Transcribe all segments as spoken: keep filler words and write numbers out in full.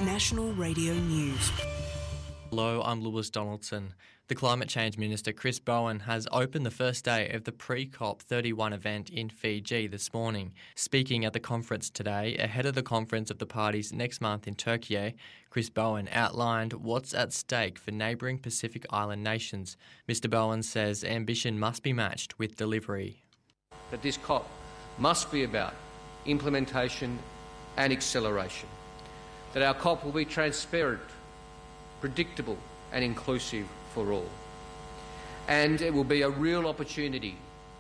National Radio News. Hello, I'm Lewis Donaldson. The Climate Change Minister Chris Bowen has opened the first day of the pre-COP thirty-one event in Fiji this morning. Speaking at the conference today, ahead of the conference of the parties next month in Turkey, Chris Bowen outlined what's at stake for neighbouring Pacific Island nations. Mister Bowen says ambition must be matched with delivery. That this COP must be about implementation and acceleration. That our COP will be transparent, predictable and inclusive for all. And it will be a real opportunity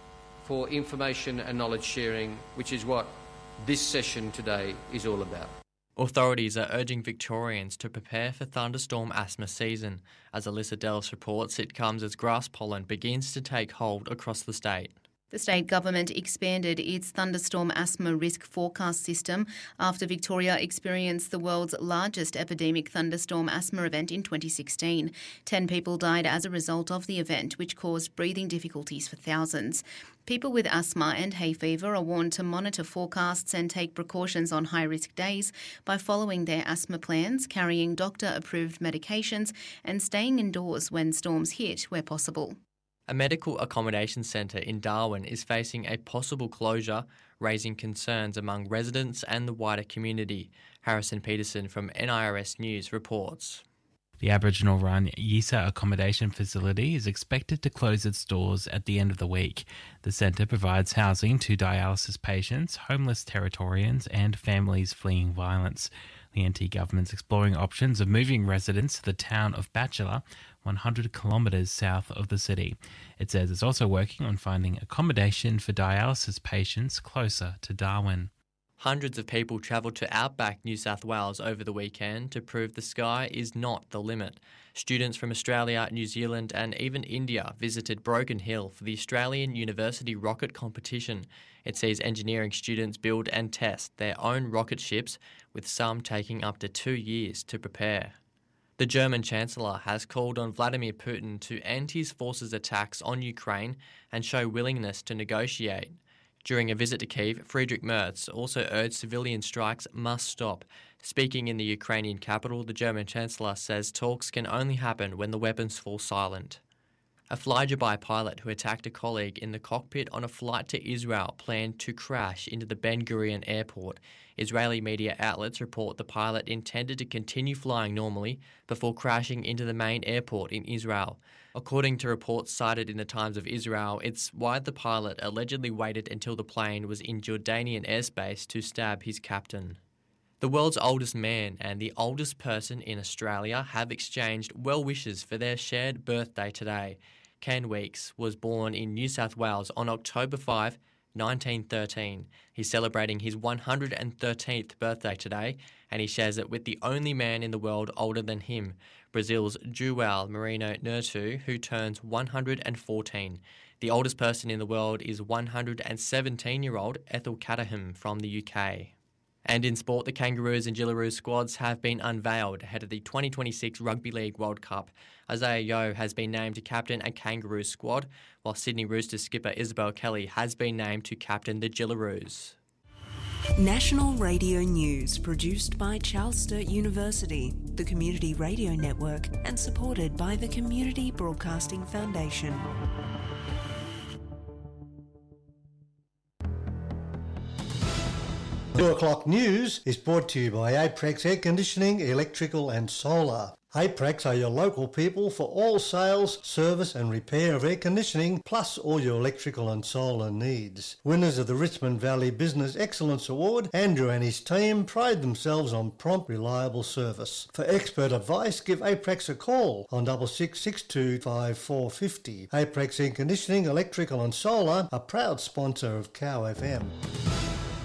for information and knowledge sharing, which is what this session today is all about. Authorities are urging Victorians to prepare for thunderstorm asthma season. As Alyssa Dellis reports, it comes as grass pollen begins to take hold across the state. The state government expanded its thunderstorm asthma risk forecast system after Victoria experienced the world's largest epidemic thunderstorm asthma event in twenty sixteen. Ten people died as a result of the event, which caused breathing difficulties for thousands. People with asthma and hay fever are warned to monitor forecasts and take precautions on high-risk days by following their asthma plans, carrying doctor-approved medications and staying indoors when storms hit where possible. A medical accommodation centre in Darwin is facing a possible closure, raising concerns among residents and the wider community. Harrison Peterson from N I R S News reports. The Aboriginal-run Yisa accommodation facility is expected to close its doors at the end of the week. The centre provides housing to dialysis patients, homeless Territorians and families fleeing violence. The N T government's exploring options of moving residents to the town of Batchelor, one hundred kilometres south of the city. It says it's also working on finding accommodation for dialysis patients closer to Darwin. Hundreds of people travelled to outback New South Wales over the weekend to prove the sky is not the limit. Students from Australia, New Zealand and even India visited Broken Hill for the Australian University Rocket Competition. It sees engineering students build and test their own rocket ships, with some taking up to two years to prepare. The German Chancellor has called on Vladimir Putin to end his forces' attacks on Ukraine and show willingness to negotiate. During a visit to Kyiv, Friedrich Merz also urged civilian strikes must stop. Speaking in the Ukrainian capital, the German Chancellor says talks can only happen when the weapons fall silent. A flyby pilot who attacked a colleague in the cockpit on a flight to Israel planned to crash into the Ben Gurion airport. Israeli media outlets report the pilot intended to continue flying normally before crashing into the main airport in Israel. According to reports cited in the Times of Israel, it's why the pilot allegedly waited until the plane was in Jordanian airspace to stab his captain. The world's oldest man and the oldest person in Australia have exchanged well wishes for their shared birthday today. Ken Weeks was born in New South Wales on October fifth, nineteen thirteen. He's celebrating his one hundred thirteenth birthday today, and he shares it with the only man in the world older than him, Brazil's João Marino Neto, who turns one hundred fourteen. The oldest person in the world is one hundred seventeen-year-old Ethel Caterham from the U K. And in sport, the Kangaroos and Jillaroos squads have been unveiled ahead of the twenty twenty-six Rugby League World Cup. Isaiah Yeo has been named to captain a Kangaroos squad, while Sydney Roosters skipper Isabel Kelly has been named to captain the Jillaroos. National Radio News, produced by Charles Sturt University, the Community Radio Network, and supported by the Community Broadcasting Foundation. Two o'clock news is brought to you by Aprex Air Conditioning, Electrical and Solar. Aprex are your local people for all sales, service and repair of air conditioning, plus all your electrical and solar needs. Winners of the Richmond Valley Business Excellence Award, Andrew and his team pride themselves on prompt, reliable service. For expert advice, give Aprex a call on six six six two five four five zero. Aprex Air Conditioning, Electrical and Solar, a proud sponsor of Cow F M.